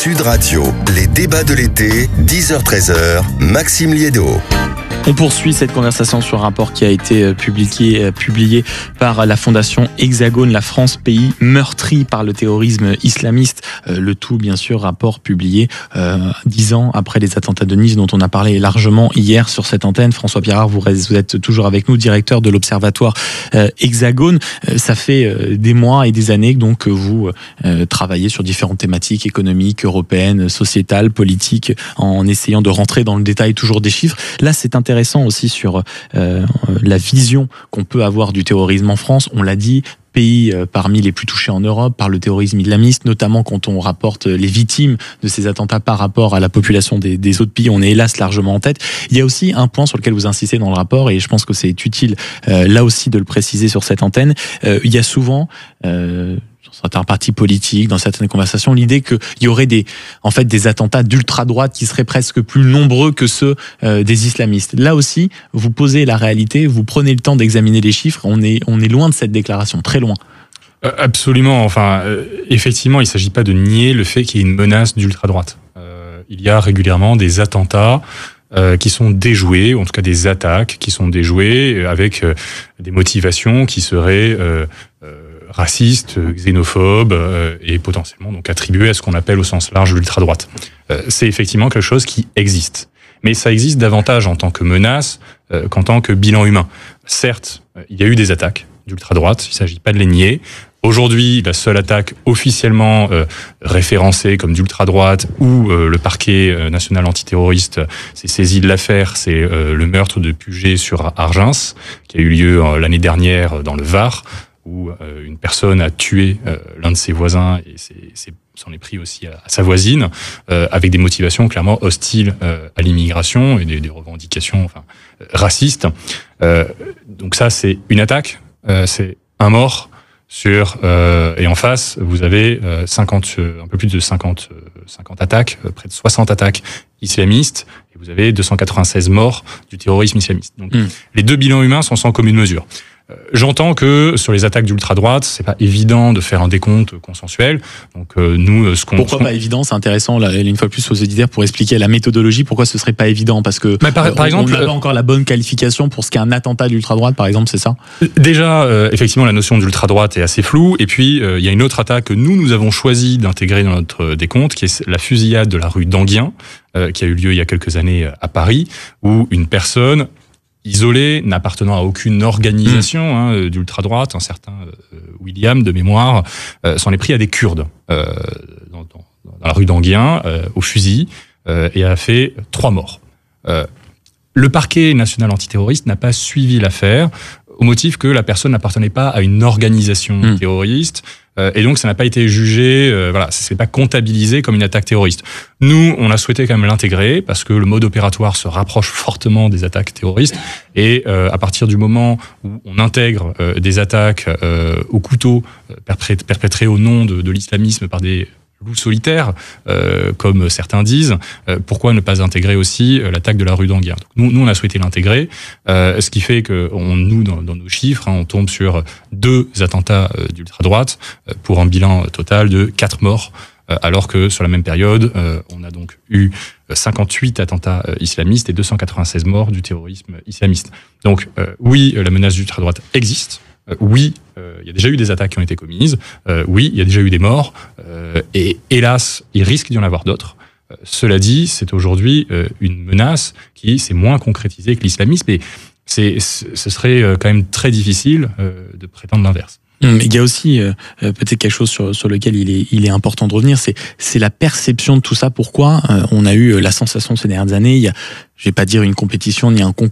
Sud Radio, les débats de l'été, 10h-13h, Maxime Liédot. On poursuit cette conversation sur un rapport qui a été publié par la Fondation Hexagone, la France, pays meurtri par le terrorisme islamiste. Le tout, bien sûr, rapport publié 10 ans après les attentats de Nice, dont on a parlé largement hier sur cette antenne. François Pierrard, vous êtes toujours avec nous, directeur de l'Observatoire Hexagone. Ça fait des mois et des années donc, que vous travaillez sur différentes thématiques économiques, européennes, sociétales, politiques, en essayant de rentrer dans le détail toujours des chiffres. Là, c'est intéressant aussi sur la vision qu'on peut avoir du terrorisme en France. On l'a dit, pays parmi les plus touchés en Europe par le terrorisme islamiste, notamment quand on rapporte les victimes de ces attentats par rapport à la population des autres pays, on est hélas largement en tête. Il y a aussi un point sur lequel vous insistez dans le rapport, et je pense que c'est utile là aussi de le préciser sur cette antenne. Il y a souvent dans certains partis politiques, dans certaines conversations, l'idée qu'il y aurait des attentats d'ultra-droite qui seraient presque plus nombreux que ceux des islamistes. Là aussi, vous posez la réalité, vous prenez le temps d'examiner les chiffres, on est loin de cette déclaration, très loin. Absolument. Effectivement, il ne s'agit pas de nier le fait qu'il y ait une menace d'ultra-droite. Il y a régulièrement des attentats qui sont déjoués, ou en tout cas des attaques qui sont déjouées avec des motivations qui seraient racistes, xénophobes et potentiellement donc attribuées à ce qu'on appelle au sens large l'ultra-droite. C'est effectivement quelque chose qui existe. Mais ça existe davantage en tant que menace qu'en tant que bilan humain. Certes, il y a eu des attaques d'ultra-droite, il ne s'agit pas de les nier. Aujourd'hui, la seule attaque officiellement référencée comme d'ultra-droite où le parquet national antiterroriste s'est saisi de l'affaire, c'est le meurtre de Puget sur Argens, qui a eu lieu l'année dernière dans le Var, où une personne a tué l'un de ses voisins et s'en est pris aussi à sa voisine, avec des motivations clairement hostiles à l'immigration et des revendications racistes. Donc ça, c'est une attaque, c'est un mort et en face, vous avez un peu plus de 50 attaques, près de 60 attaques islamistes, et vous avez 296 morts du terrorisme islamiste. Donc les deux bilans humains sont sans commune mesure. J'entends que sur les attaques d'ultra-droite, c'est pas évident de faire un décompte consensuel. Donc nous, pourquoi pas évident, c'est intéressant là, une fois de plus aux auditeurs pour expliquer la méthodologie. Pourquoi ce serait pas évident? Parce que par exemple, on n'a pas encore la bonne qualification pour ce qu'est un attentat d'ultra-droite, par exemple, c'est ça? Déjà, effectivement, la notion d'ultra-droite est assez floue. Et puis il y a une autre attaque que nous avons choisi d'intégrer dans notre décompte, qui est la fusillade de la rue d'Enghien, qui a eu lieu il y a quelques années à Paris, où une personne isolé, n'appartenant à aucune organisation d'ultra-droite, un certain William de mémoire, s'en est pris à des Kurdes dans la rue d'Enghien, au fusil, et a fait 3 morts. Le parquet national antiterroriste n'a pas suivi l'affaire au motif que la personne n'appartenait pas à une organisation terroriste, et donc ça n'a pas été jugé, c'est pas comptabilisé comme une attaque terroriste. Nous, on a souhaité quand même l'intégrer parce que le mode opératoire se rapproche fortement des attaques terroristes, et à partir du moment où on intègre des attaques au couteau perpétrées au nom de l'islamisme par des loups solitaires, comme certains disent, pourquoi ne pas intégrer aussi l'attaque de la rue d'Enghien? Nous, on a souhaité l'intégrer, ce qui fait que dans nos chiffres, on tombe sur 2 attentats d'ultra-droite pour un bilan total de 4 morts, alors que sur la même période, on a donc eu 58 attentats islamistes et 296 morts du terrorisme islamiste. Donc oui, la menace d'ultra-droite existe. Oui, il y a déjà eu des attaques qui ont été commises. Oui, il y a déjà eu des morts. Et hélas, il risque d'y en avoir d'autres. Cela dit, c'est aujourd'hui une menace qui s'est moins concrétisée que l'islamisme. Et ce serait quand même très difficile de prétendre l'inverse. Il y a aussi peut-être quelque chose sur lequel il est important de revenir, c'est la perception de tout ça. Pourquoi on a eu la sensation ces dernières années, je vais pas dire une compétition ni un concours